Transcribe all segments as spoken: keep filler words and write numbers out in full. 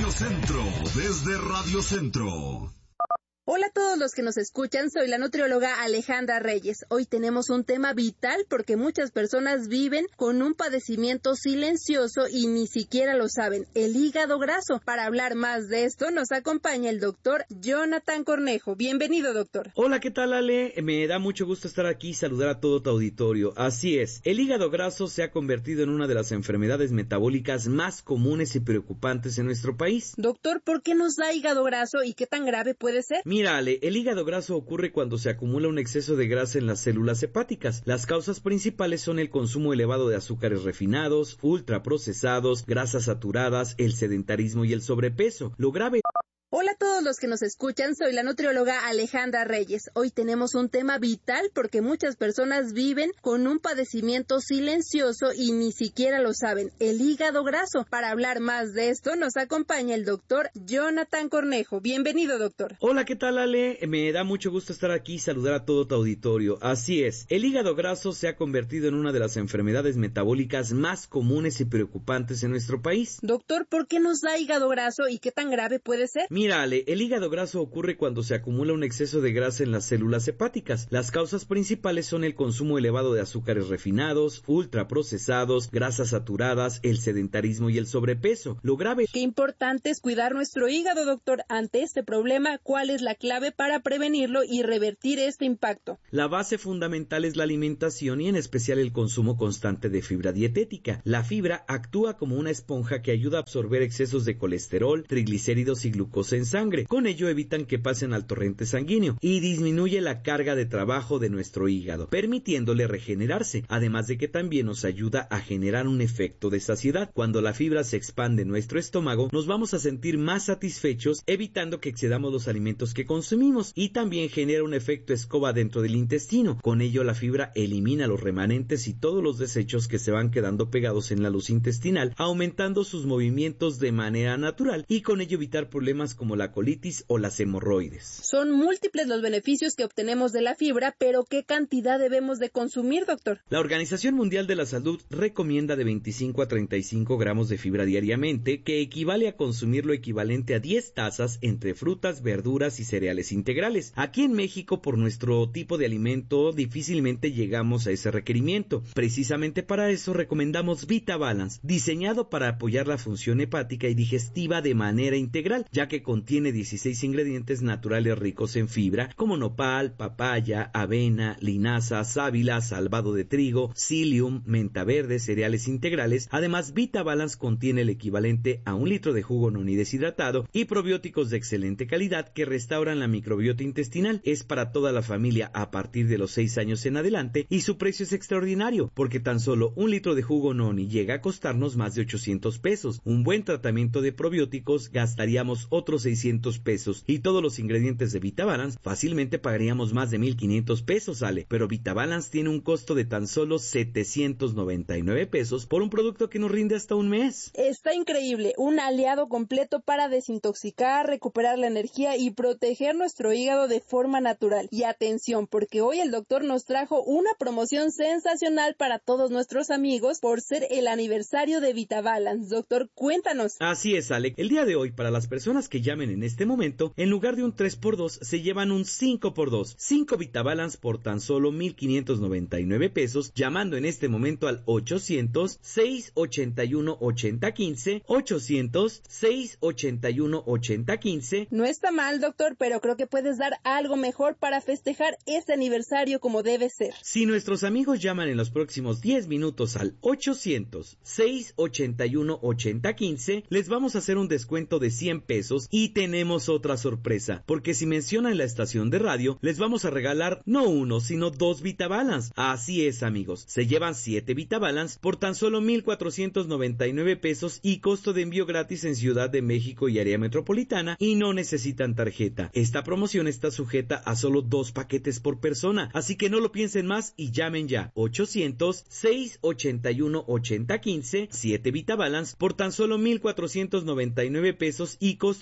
Radio Centro, desde Radio Centro. Hola a todos los que nos escuchan, soy la nutrióloga Alejandra Reyes. Hoy tenemos un tema vital porque muchas personas viven con un padecimiento silencioso y ni siquiera lo saben, el hígado graso. Para hablar más de esto nos acompaña el doctor Jonathan Cornejo. Bienvenido, doctor. Hola, ¿qué tal, Ale? Me da mucho gusto estar aquí y saludar a todo tu auditorio. Así es, el hígado graso se ha convertido en una de las enfermedades metabólicas más comunes y preocupantes en nuestro país. Doctor, ¿por qué nos da hígado graso y qué tan grave puede ser? Mira, Ale, el hígado graso ocurre cuando se acumula un exceso de grasa en las células hepáticas. Las causas principales son el consumo elevado de azúcares refinados, ultraprocesados, grasas saturadas, el sedentarismo y el sobrepeso. Lo grave... Hola a todos los que nos escuchan, soy la nutrióloga Alejandra Reyes. Hoy tenemos un tema vital porque muchas personas viven con un padecimiento silencioso y ni siquiera lo saben, el hígado graso. Para hablar más de esto nos acompaña el doctor Jonathan Cornejo. Bienvenido, doctor. Hola, ¿qué tal, Ale? Me da mucho gusto estar aquí y saludar a todo tu auditorio. Así es, el hígado graso se ha convertido en una de las enfermedades metabólicas más comunes y preocupantes en nuestro país. Doctor, ¿por qué nos da hígado graso y qué tan grave puede ser? Mira, Ale, el hígado graso ocurre cuando se acumula un exceso de grasa en las células hepáticas. Las causas principales son el consumo elevado de azúcares refinados, ultraprocesados, grasas saturadas, el sedentarismo y el sobrepeso. Lo grave... Qué importante es cuidar nuestro hígado, doctor. Ante este problema, ¿cuál es la clave para prevenirlo y revertir este impacto? La base fundamental es la alimentación y en especial el consumo constante de fibra dietética. La fibra actúa como una esponja que ayuda a absorber excesos de colesterol, triglicéridos y glucosa en sangre. Con ello evitan que pasen al torrente sanguíneo y disminuye la carga de trabajo de nuestro hígado, permitiéndole regenerarse, además de que también nos ayuda a generar un efecto de saciedad. Cuando la fibra se expande en nuestro estómago, nos vamos a sentir más satisfechos, evitando que excedamos los alimentos que consumimos, y también genera un efecto escoba dentro del intestino. Con ello la fibra elimina los remanentes y todos los desechos que se van quedando pegados en la luz intestinal, aumentando sus movimientos de manera natural y con ello evitar problemas como la colitis o las hemorroides. Son múltiples los beneficios que obtenemos de la fibra, pero ¿qué cantidad debemos de consumir, doctor? La Organización Mundial de la Salud recomienda de veinticinco a treinta y cinco gramos de fibra diariamente, que equivale a consumir lo equivalente a diez tazas entre frutas, verduras y cereales integrales. Aquí en México, por nuestro tipo de alimento, difícilmente llegamos a ese requerimiento. Precisamente para eso recomendamos VitaBalance, diseñado para apoyar la función hepática y digestiva de manera integral, ya que contiene dieciséis ingredientes naturales ricos en fibra, como nopal, papaya, avena, linaza, sábila, salvado de trigo, psyllium, menta verde, cereales integrales. Además, VitaBalance contiene el equivalente a un litro de jugo noni deshidratado y probióticos de excelente calidad que restauran la microbiota intestinal. Es para toda la familia a partir de los seis años en adelante y su precio es extraordinario, porque tan solo un litro de jugo noni llega a costarnos más de ochocientos pesos. Un buen tratamiento de probióticos gastaríamos otros seiscientos pesos, y todos los ingredientes de VitaBalance fácilmente pagaríamos más de mil quinientos pesos, Ale, pero VitaBalance tiene un costo de tan solo setecientos noventa y nueve pesos por un producto que nos rinde hasta un mes. Está increíble, un aliado completo para desintoxicar, recuperar la energía y proteger nuestro hígado de forma natural. Y atención, porque hoy el doctor nos trajo una promoción sensacional para todos nuestros amigos por ser el aniversario de VitaBalance. Doctor, cuéntanos. Así es, Ale, el día de hoy, para las personas que llamen en este momento, en lugar de un tres por dos, se llevan un cinco por dos. cinco VitaBalance por tan solo mil quinientos noventa y nueve pesos, llamando en este momento al ochocientos, seiscientos ochenta y uno, ochenta quince, ochocientos, seiscientos ochenta y uno, ochenta quince. No está mal, doctor, pero creo que puedes dar algo mejor para festejar este aniversario como debe ser. Si nuestros amigos llaman en los próximos diez minutos al ochocientos, seiscientos ochenta y uno, ochenta quince, les vamos a hacer un descuento de cien pesos y tenemos otra sorpresa, porque si mencionan la estación de radio, les vamos a regalar no uno, sino dos VitaBalance. Así es, amigos, se llevan siete VitaBalance por tan solo mil cuatrocientos noventa y nueve pesos y costo de envío gratis en Ciudad de México y área metropolitana, y no necesitan tarjeta. Esta promoción está sujeta a solo dos paquetes por persona, así que no lo piensen más y llamen ya. ochocientos, seiscientos ochenta y uno, ochenta quince, siete VitaBalance por tan solo mil cuatrocientos noventa y nueve pesos y costo de envío gratis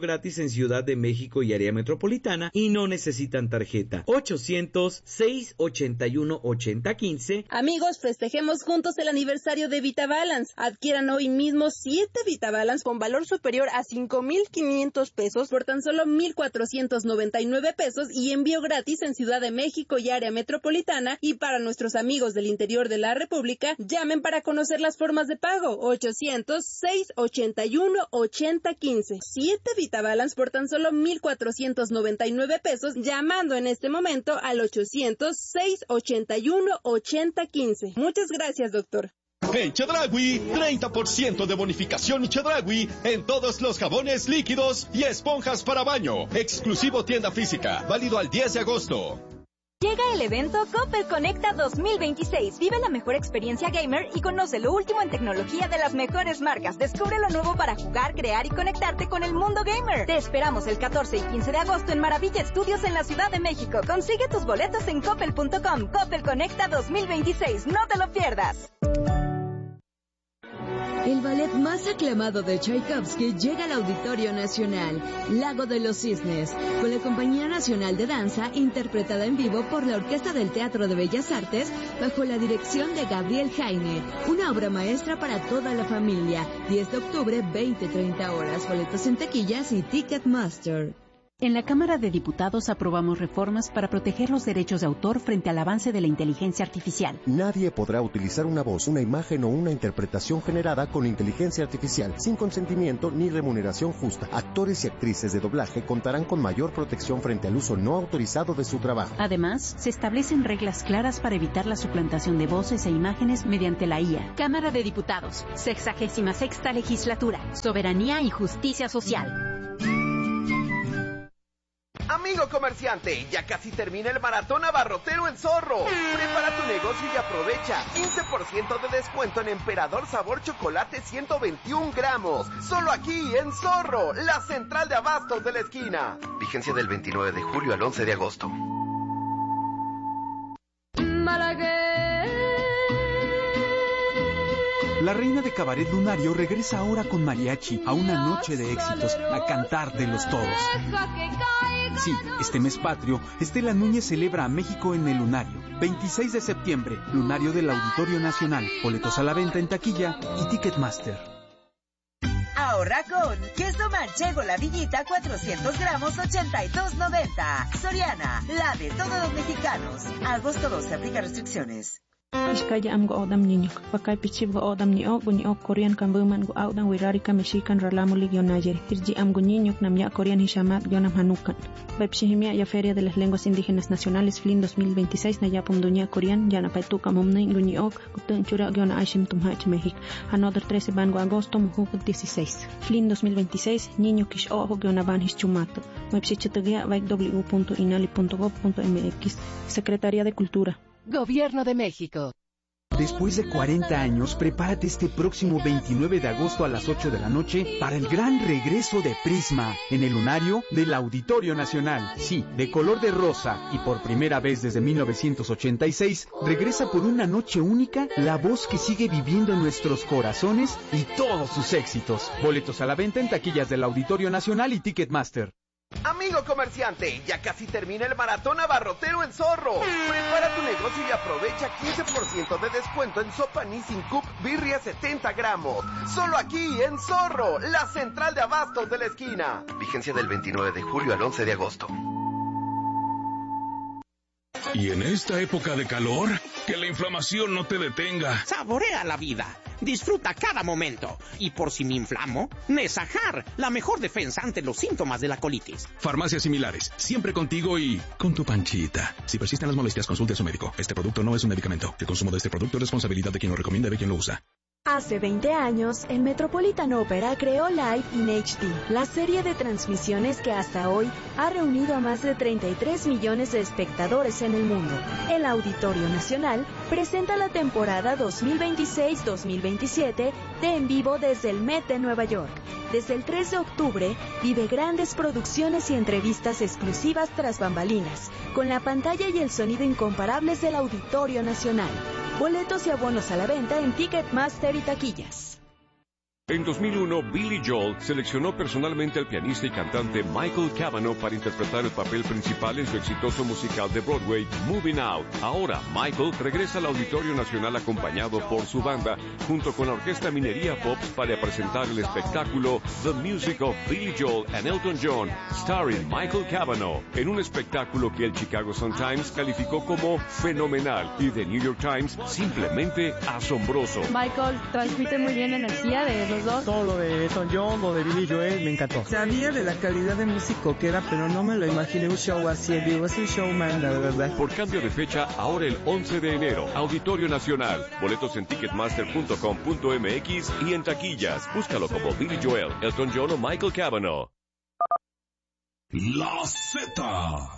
gratis en Ciudad de México y área metropolitana y no necesitan tarjeta. ochocientos, seiscientos ochenta y uno, ochenta quince. Amigos, festejemos juntos el aniversario de VitaBalance. Adquieran hoy mismo siete VitaBalance con valor superior a cinco mil quinientos pesos por tan solo mil cuatrocientos noventa y nueve pesos y envío gratis en Ciudad de México y área metropolitana. Y para nuestros amigos del interior de la República, llamen para conocer las formas de pago. ochocientos, seiscientos ochenta y uno, ochenta quince. siete VitaBalance por tan solo mil cuatrocientos noventa y nueve pesos, llamando en este momento al ochocientos, seiscientos ochenta y uno, ochenta quince. Muchas gracias, doctor. En Chedraui, treinta por ciento de bonificación Chedraui en todos los jabones líquidos y esponjas para baño. Exclusivo tienda física, válido al diez de agosto. Llega el evento Coppel Conecta dos mil veintiséis. Vive la mejor experiencia gamer y conoce lo último en tecnología de las mejores marcas. Descubre lo nuevo para jugar, crear y conectarte con el mundo gamer. Te esperamos el catorce y quince de agosto en Maravilla Studios en la Ciudad de México. Consigue tus boletos en coppel punto com. Coppel Conecta dos mil veintiséis. No te lo pierdas. El ballet más aclamado de Tchaikovsky llega al Auditorio Nacional, Lago de los Cisnes, con la Compañía Nacional de Danza, interpretada en vivo por la Orquesta del Teatro de Bellas Artes, bajo la dirección de Gabriel Jaime. Una obra maestra para toda la familia. diez de octubre, veinte treinta horas. Boletos en taquillas y Ticketmaster. En la Cámara de Diputados aprobamos reformas para proteger los derechos de autor frente al avance de la inteligencia artificial. Nadie podrá utilizar una voz, una imagen o una interpretación generada con inteligencia artificial sin consentimiento ni remuneración justa. Actores y actrices de doblaje contarán con mayor protección frente al uso no autorizado de su trabajo. Además, se establecen reglas claras para evitar la suplantación de voces e imágenes mediante la I A. Cámara de Diputados, sexagésima sexta legislatura, soberanía y justicia social. Amigo comerciante, ya casi termina el maratón abarrotero en Zorro. Prepara tu negocio y aprovecha quince por ciento de descuento en Emperador Sabor Chocolate ciento veintiún gramos. Solo aquí en Zorro, la central de abastos de la esquina. Vigencia del veintinueve de julio al once de agosto. La reina de cabaret lunario regresa ahora con mariachi a una noche de éxitos, a cantar de los toros. Sí, este mes patrio, Estela Núñez celebra a México en el Lunario. veintiséis de septiembre, Lunario del Auditorio Nacional. Boletos a la venta en taquilla y Ticketmaster. Ahorra con queso manchego La Villita cuatrocientos gramos ochenta y dos noventa. Soriana, la de todos los mexicanos. Agosto doce, aplica restricciones. Iskaya am go odam niño, pakay pichib go odam ni ok, ni ok Korean kambuman go odam wirarika mexican ralamulig yonayer, irji am go niño nam ya Korean hishamat yonam hanukan. Bepshihimia ya Feria de las Lenguas Indígenas Nacionales Flin dos mil veintiséis na ya pumduña Korean ya na paituka mumnay ni ok, gutun chura yona aishim tumhach México. Another trece ban go agosto mujuk dieciséis. Flin dos mil veintiséis, niño kish ojo yona ban hischumato. Webshichitagia vaik w punto inali punto gov punto m x. Secretaría de Cultura. Gobierno de México. Después de cuarenta años, prepárate este próximo veintinueve de agosto a las ocho de la noche para el gran regreso de Prisma en el Lunario del Auditorio Nacional. Sí, de color de rosa y por primera vez desde mil novecientos ochenta y seis, regresa por una noche única la voz que sigue viviendo en nuestros corazones y todos sus éxitos. Boletos a la venta en taquillas del Auditorio Nacional y Ticketmaster. Amigo comerciante, ya casi termina el maratón abarrotero en Zorro. Prepara tu negocio y aprovecha quince por ciento de descuento en sopa Nissin Cup Birria setenta gramos. Solo aquí en Zorro, la central de abastos de la esquina. Vigencia del veintinueve de julio al once de agosto. Y en esta época de calor, que la inflamación no te detenga. Saborea la vida. Disfruta cada momento. Y por si me inflamo, Nesajar, la mejor defensa ante los síntomas de la colitis. Farmacias similares, siempre contigo y con tu panchita. Si persisten las molestias, consulte a su médico. Este producto no es un medicamento. El consumo de este producto es responsabilidad de quien lo recomienda y de quien lo usa. Hace veinte años, el Metropolitan Opera creó Live in H D, la serie de transmisiones que hasta hoy ha reunido a más de treinta y tres millones de espectadores en el mundo. El Auditorio Nacional presenta la temporada dos mil veintiséis dos mil veintisiete de En Vivo desde el Met de Nueva York. Desde el tres de octubre, vive grandes producciones y entrevistas exclusivas tras bambalinas, con la pantalla y el sonido incomparables del Auditorio Nacional. Boletos y abonos a la venta en Ticketmaster y taquillas. En dos mil uno, Billy Joel seleccionó personalmente al pianista y cantante Michael Cavanaugh para interpretar el papel principal en su exitoso musical de Broadway, Moving Out. Ahora, Michael regresa al Auditorio Nacional acompañado por su banda, junto con la Orquesta Minería Pops, para presentar el espectáculo The Music of Billy Joel and Elton John, starring Michael Cavanaugh, en un espectáculo que el Chicago Sun-Times calificó como fenomenal y The New York Times simplemente asombroso. Michael transmite muy bien energía de los dos. Todo lo de Elton John, lo de Billy Joel, me encantó. Sabía de la calidad de músico que era, pero no me lo imaginé un show así. Digo, es un showman, la verdad. Por cambio de fecha, ahora el once de enero, Auditorio Nacional. Boletos en ticketmaster punto com punto m x y en taquillas. Búscalo como Billy Joel, Elton John o Michael Cavanaugh. La Z.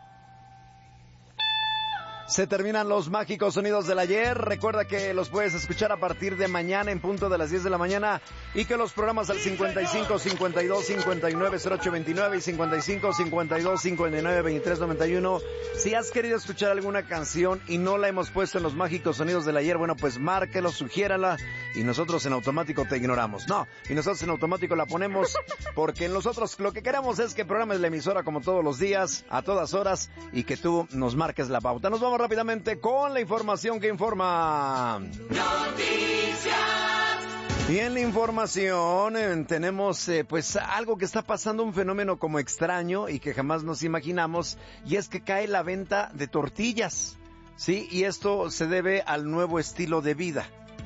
Se terminan los mágicos sonidos del ayer. Recuerda que los puedes escuchar a partir de mañana en punto de las diez de la mañana y que los programas al cincuenta y cinco, cincuenta y dos, cincuenta y nueve, cero ocho veintinueve y cincuenta y cinco, cincuenta y dos, cincuenta y nueve, veintitrés noventa y uno. Si has querido escuchar alguna canción y no la hemos puesto en los mágicos sonidos del ayer, bueno, pues márquelo, sugiérala y nosotros en automático te ignoramos. No, y nosotros en automático la ponemos porque nosotros lo que queremos es que programes la emisora como todos los días, a todas horas y que tú nos marques la pauta. Nos vamos rápidamente con la información que informa. Noticias. Y en la información eh, tenemos eh, pues algo que está pasando, un fenómeno como extraño y que jamás nos imaginamos, y es que cae la venta de tortillas, ¿sí? Y esto se debe al nuevo estilo de vida.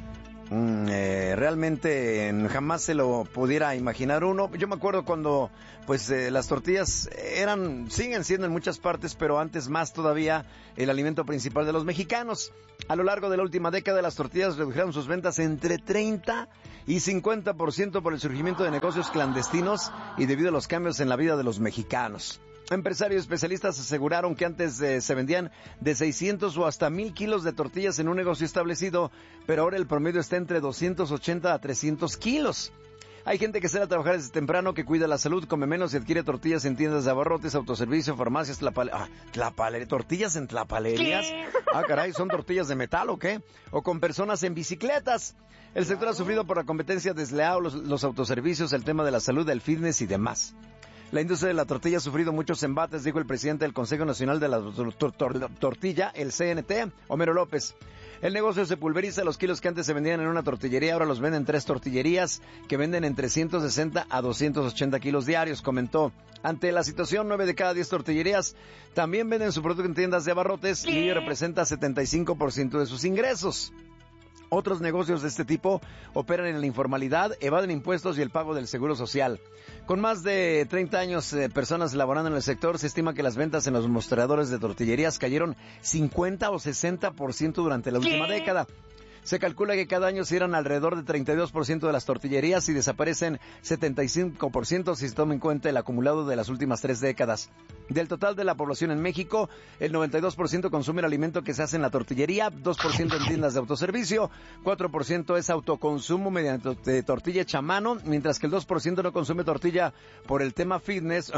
Mm, eh, realmente eh, jamás se lo pudiera imaginar uno. Yo me acuerdo cuando pues eh, las tortillas eran, siguen siendo en muchas partes, pero antes más todavía, el alimento principal de los mexicanos. A lo largo de la última década, las tortillas redujeron sus ventas entre treinta y cincuenta por ciento por el surgimiento de negocios clandestinos y debido a los cambios en la vida de los mexicanos. Empresarios especialistas aseguraron que antes eh, se vendían de seiscientos o hasta mil kilos de tortillas en un negocio establecido, pero ahora el promedio está entre doscientos ochenta a trescientos kilos. Hay gente que sale a trabajar desde temprano, que cuida la salud, come menos y adquiere tortillas en tiendas de abarrotes, autoservicio, farmacias, tlapale... ah, tlapale... tortillas en tlapalerías. ¿Qué? Ah, caray, ¿son tortillas de metal o qué? O con personas en bicicletas. El sector ha sufrido por la competencia desleal, los, los autoservicios, el tema de la salud, el fitness y demás. La industria de la tortilla ha sufrido muchos embates, dijo el presidente del Consejo Nacional de la tor- tor- Tortilla, el C N T, Homero López. El negocio se pulveriza, los kilos que antes se vendían en una tortillería ahora los venden en tres tortillerías que venden entre ciento sesenta a doscientos ochenta kilos diarios, comentó. Ante la situación, nueve de cada diez tortillerías también venden su producto en tiendas de abarrotes y ello representa setenta y cinco por ciento de sus ingresos. Otros negocios de este tipo operan en la informalidad, evaden impuestos y el pago del seguro social. Con más de treinta años de eh, personas laborando en el sector, se estima que las ventas en los mostradores de tortillerías cayeron cincuenta o sesenta por ciento durante la última ¿Qué? década. Se calcula que cada año cierran alrededor de treinta y dos por ciento de las tortillerías y desaparecen setenta y cinco por ciento si se toma en cuenta el acumulado de las últimas tres décadas. Del total de la población en México, el noventa y dos por ciento consume el alimento que se hace en la tortillería, dos por ciento en tiendas de autoservicio, cuatro por ciento es autoconsumo mediante tortilla hecha a mano, mientras que el dos por ciento no consume tortilla por el tema fitness,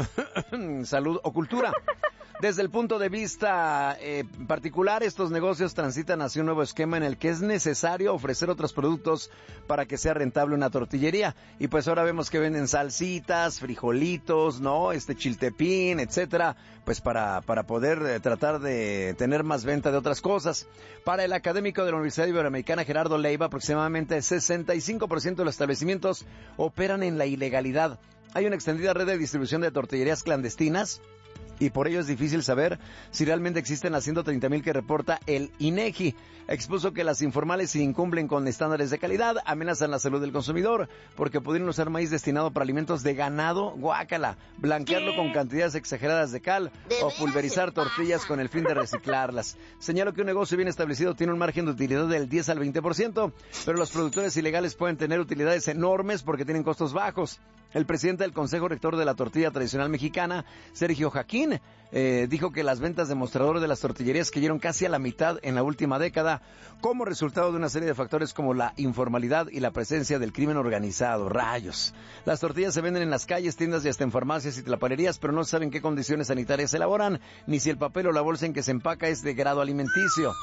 salud o cultura. Desde el punto de vista eh, particular, estos negocios transitan hacia un nuevo esquema en el que es necesario ofrecer otros productos para que sea rentable una tortillería. Y pues ahora vemos que venden salsitas, frijolitos, ¿no? Este chiltepín, etcétera, pues para, para poder eh, tratar de tener más venta de otras cosas. Para el académico de la Universidad Iberoamericana, Gerardo Leiva, aproximadamente sesenta y cinco por ciento de los establecimientos operan en la ilegalidad. Hay una extendida red de distribución de tortillerías clandestinas, y por ello es difícil saber si realmente existen las ciento treinta mil que reporta el INEGI. Expuso que las informales, si incumplen con estándares de calidad, amenazan la salud del consumidor, porque pudieron usar maíz destinado para alimentos de ganado, guácala, blanquearlo ¿Qué? con cantidades exageradas de cal, de o pulverizar tortillas con el fin de reciclarlas. Señaló que un negocio bien establecido tiene un margen de utilidad del diez al veinte por ciento, pero los productores ilegales pueden tener utilidades enormes porque tienen costos bajos. El presidente del Consejo Rector de la Tortilla Tradicional Mexicana, Sergio Jaquín, eh, dijo que las ventas de mostradores de las tortillerías cayeron casi a la mitad en la última década como resultado de una serie de factores como la informalidad y la presencia del crimen organizado. Rayos. Las tortillas se venden en las calles, tiendas y hasta en farmacias y tlapalerías, pero no saben en qué condiciones sanitarias se elaboran, ni si el papel o la bolsa en que se empaca es de grado alimenticio.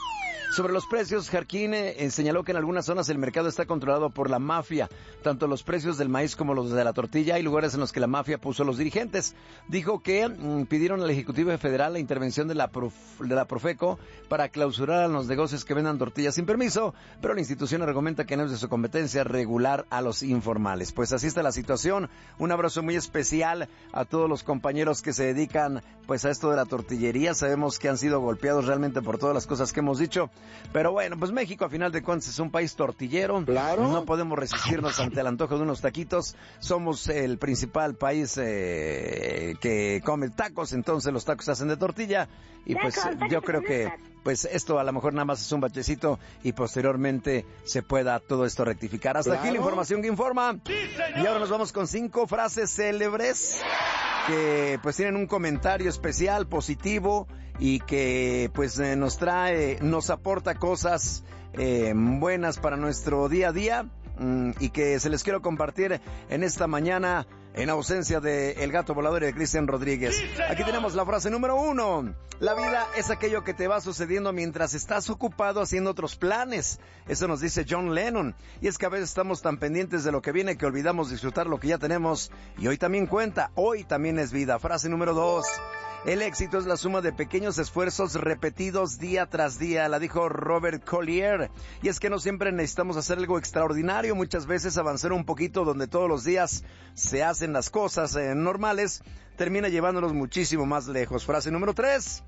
Sobre los precios, Jarquín eh, señaló que en algunas zonas el mercado está controlado por la mafia. Tanto los precios del maíz como los de la tortilla, hay lugares en los que la mafia puso a los dirigentes. Dijo que mmm, pidieron al Ejecutivo Federal la intervención de la, Prof, de la Profeco para clausurar a los negocios que vendan tortillas sin permiso, pero la institución argumenta que no es de su competencia regular a los informales. Pues así está la situación. Un abrazo muy especial a todos los compañeros que se dedican pues a esto de la tortillería. Sabemos que han sido golpeados realmente por todas las cosas que hemos dicho. Pero bueno, pues México a final de cuentas es un país tortillero. Claro. No podemos resistirnos ante el antojo de unos taquitos. Somos el principal país eh, que come tacos, entonces los tacos se hacen de tortilla. Y pues yo creo que pues esto a lo mejor nada más es un bachecito y posteriormente se pueda todo esto rectificar. Hasta claro. Aquí la información que informa. Y ahora nos vamos con cinco frases célebres que pues tienen un comentario especial, positivo, y que pues eh, nos trae, nos aporta cosas eh, buenas para nuestro día a día, mmm, y que se les quiero compartir en esta mañana en ausencia de El Gato Volador y de Cristian Rodríguez. Aquí tenemos la frase número uno. La vida es aquello que te va sucediendo mientras estás ocupado haciendo otros planes. Eso nos dice John Lennon. Y es que a veces estamos tan pendientes de lo que viene que olvidamos disfrutar lo que ya tenemos. Y hoy también cuenta, hoy también es vida. Frase número dos. El éxito es la suma de pequeños esfuerzos repetidos día tras día, la dijo Robert Collier. Y es que no siempre necesitamos hacer algo extraordinario, muchas veces avanzar un poquito donde todos los días se hacen las cosas eh, normales, termina llevándonos muchísimo más lejos. Frase número tres.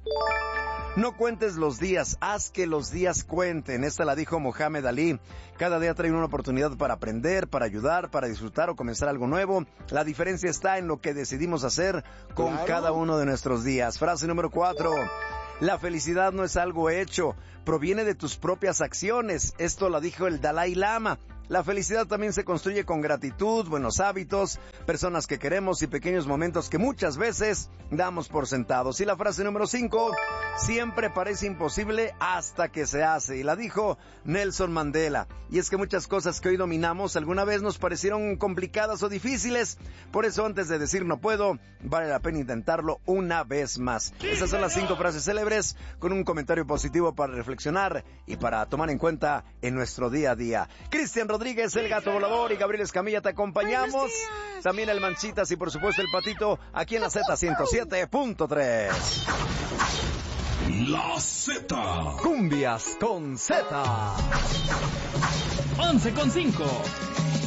No cuentes los días, haz que los días cuenten. Esta la dijo Mohamed Ali. Cada día trae una oportunidad para aprender, para ayudar, para disfrutar o comenzar algo nuevo. La diferencia está en lo que decidimos hacer con claro. cada uno de nuestros días. Frase número cuatro. La felicidad no es algo hecho, proviene de tus propias acciones. Esto la dijo el Dalai Lama. La felicidad también se construye con gratitud, buenos hábitos, personas que queremos y pequeños momentos que muchas veces damos por sentados. Y la frase número cinco, siempre parece imposible hasta que se hace. Y la dijo Nelson Mandela. Y es que muchas cosas que hoy dominamos alguna vez nos parecieron complicadas o difíciles. Por eso antes de decir no puedo, vale la pena intentarlo una vez más. Esas son las cinco frases célebres con un comentario positivo para reflexionar y para tomar en cuenta en nuestro día a día. Cristian Rodríguez, el Gato Volador, y Gabriel Escamilla te acompañamos. También el Manchitas y por supuesto el Patito aquí en la Z ciento siete punto tres. La Z. Cumbias con Z. once con cinco.